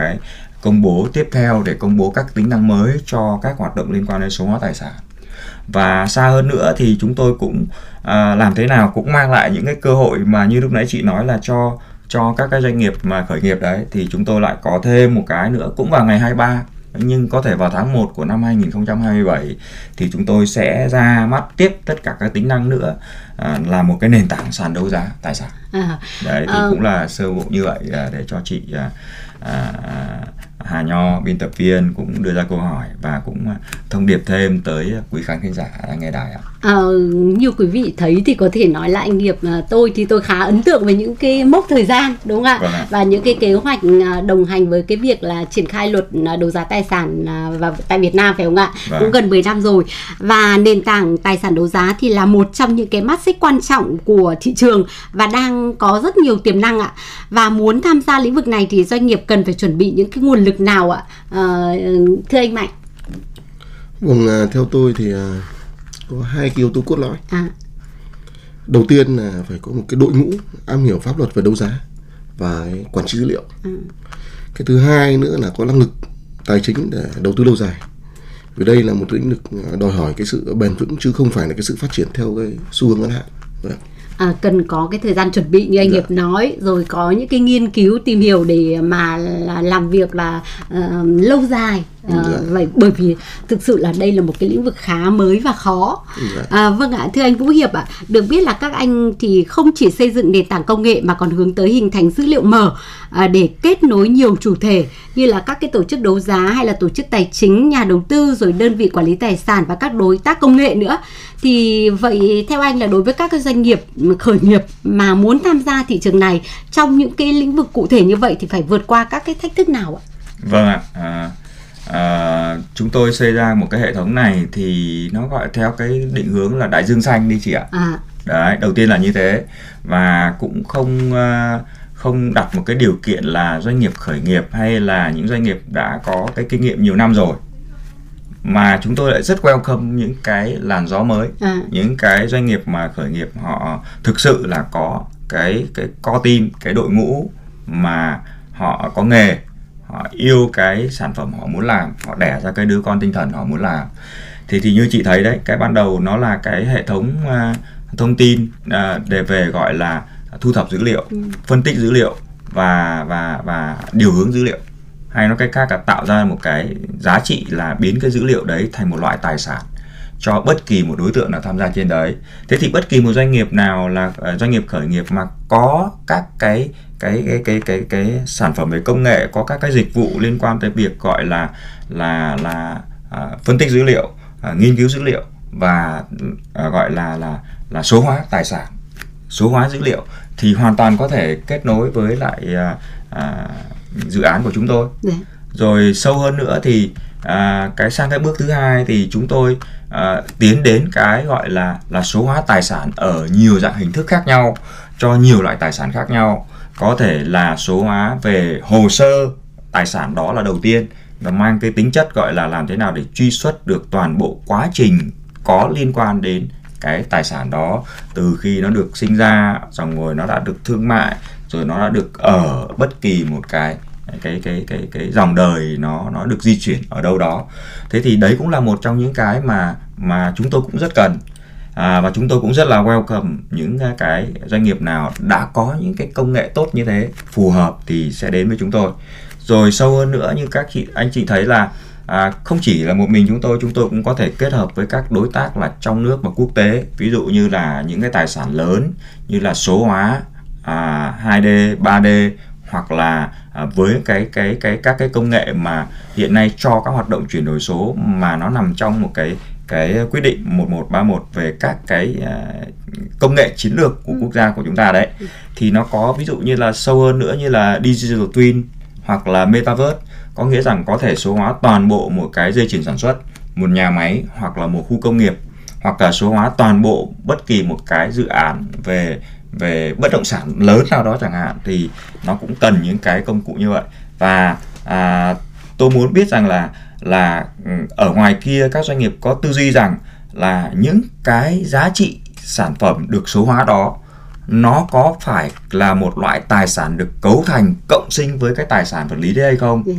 cái công bố tiếp theo để công bố các tính năng mới cho các hoạt động liên quan đến số hóa tài sản. Và xa hơn nữa thì chúng tôi cũng làm thế nào cũng mang lại những cái cơ hội mà như lúc nãy chị nói là cho các cái doanh nghiệp mà khởi nghiệp đấy, thì chúng tôi lại có thêm một cái nữa cũng vào ngày 23, nhưng có thể vào tháng 1 của năm 2027 thì chúng tôi sẽ ra mắt tiếp tất cả các tính năng nữa, là một cái nền tảng sàn đấu giá tài sản. Đấy thì cũng là sơ bộ như vậy để cho chị Hà Nho, biên tập viên cũng đưa ra câu hỏi và cũng thông điệp thêm tới quý khán thính giả đang nghe đài ạ. Như quý vị thấy thì có thể nói là anh Nghiệp, tôi thì tôi khá ấn tượng với những cái mốc thời gian, đúng không ạ? Vâng ạ. Và những cái kế hoạch đồng hành với cái việc là triển khai luật đấu giá tài sản và tại Việt Nam, phải không ạ? Vâng. Cũng gần 10 năm rồi. Và nền tảng tài sản đấu giá thì là một trong những cái mắt xích quan trọng của thị trường và đang có rất nhiều tiềm năng ạ. Và muốn tham gia lĩnh vực này thì doanh nghiệp cần phải chuẩn bị những cái nguồn lực nào ạ? Thưa anh Mạnh. Vâng, theo tôi thì có hai cái yếu tố cốt lõi. Đầu tiên là phải có một cái đội ngũ am hiểu pháp luật về đấu giá và quản trị dữ liệu. Cái thứ hai nữa là có năng lực tài chính để đầu tư lâu dài. Vì đây là một lĩnh vực đòi hỏi cái sự bền vững chứ không phải là cái sự phát triển theo cái xu hướng ngắn hạn. Cần có cái thời gian chuẩn bị như anh Nghiệp nói, rồi có những cái nghiên cứu tìm hiểu để mà làm việc là lâu dài. Vậy bởi vì thực sự là đây là một cái lĩnh vực khá mới và khó. Vâng ạ, thưa anh Vũ Hiệp ạ, được biết là các anh thì không chỉ xây dựng nền tảng công nghệ mà còn hướng tới hình thành dữ liệu mở để kết nối nhiều chủ thể như là các cái tổ chức đấu giá hay là tổ chức tài chính, nhà đầu tư, rồi đơn vị quản lý tài sản và các đối tác công nghệ nữa. Thì vậy theo anh là đối với các cái doanh nghiệp khởi nghiệp mà muốn tham gia thị trường này trong những cái lĩnh vực cụ thể như vậy thì phải vượt qua các cái thách thức nào ạ? Vâng ạ. Chúng tôi xây ra một cái hệ thống này thì nó gọi theo cái định hướng là đại dương xanh đi chị ạ. Đấy, đầu tiên là như thế, và cũng không đặt một cái điều kiện là doanh nghiệp khởi nghiệp hay là những doanh nghiệp đã có cái kinh nghiệm nhiều năm rồi, mà chúng tôi lại rất welcome những cái làn gió mới, những cái doanh nghiệp mà khởi nghiệp họ thực sự là có cái core team, cái đội ngũ mà họ có nghề, họ yêu cái sản phẩm họ muốn làm, họ đẻ ra cái đứa con tinh thần họ muốn làm. Thì như chị thấy đấy, cái ban đầu nó là cái hệ thống thông tin để về gọi là thu thập dữ liệu, phân tích dữ liệu và điều hướng dữ liệu, hay nói cách khác là tạo ra một cái giá trị là biến cái dữ liệu đấy thành một loại tài sản cho bất kỳ một đối tượng nào tham gia trên đấy. Thế thì bất kỳ một doanh nghiệp nào là doanh nghiệp khởi nghiệp mà có các cái sản phẩm về công nghệ, có các cái dịch vụ liên quan tới việc gọi là phân tích dữ liệu, nghiên cứu dữ liệu và gọi là số hóa tài sản, số hóa dữ liệu, thì hoàn toàn có thể kết nối với lại dự án của chúng tôi. Rồi sâu hơn nữa thì sang cái bước thứ hai thì chúng tôi tiến đến cái gọi là số hóa tài sản ở nhiều dạng hình thức khác nhau cho nhiều loại tài sản khác nhau. Có thể là số hóa về hồ sơ tài sản, đó là đầu tiên, và mang cái tính chất gọi là làm thế nào để truy xuất được toàn bộ quá trình có liên quan đến cái tài sản đó, từ khi nó được sinh ra, rồi nó đã được thương mại, rồi nó đã được ở bất kỳ một cái dòng đời nó được di chuyển ở đâu đó. Thế thì đấy cũng là một trong những cái mà chúng tôi cũng rất cần. Và chúng tôi cũng rất là welcome những cái doanh nghiệp nào đã có những cái công nghệ tốt như thế, phù hợp thì sẽ đến với chúng tôi. Rồi sâu hơn nữa như anh chị thấy là không chỉ là một mình chúng tôi cũng có thể kết hợp với các đối tác là trong nước và quốc tế. Ví dụ như là những cái tài sản lớn như là số hóa 2D, 3D, hoặc là với các cái công nghệ mà hiện nay cho các hoạt động chuyển đổi số mà nó nằm trong một cái quyết định 1131 về các cái công nghệ chiến lược của quốc gia của chúng ta đấy. Thì nó có ví dụ như là sâu hơn nữa như là Digital Twin hoặc là Metaverse, có nghĩa rằng có thể số hóa toàn bộ một cái dây chuyền sản xuất, một nhà máy hoặc là một khu công nghiệp, hoặc là số hóa toàn bộ bất kỳ một cái dự án về bất động sản lớn nào đó chẳng hạn, thì nó cũng cần những cái công cụ như vậy. Và tôi muốn biết rằng là ở ngoài kia các doanh nghiệp có tư duy rằng là những cái giá trị sản phẩm được số hóa đó nó có phải là một loại tài sản được cấu thành cộng sinh với cái tài sản vật lý đấy hay không.